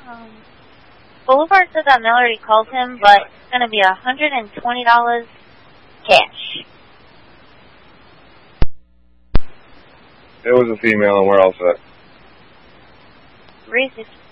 Boulevard said that Mel already called him, but it's going to be $120 cash. It was a female, and we're all set. 365.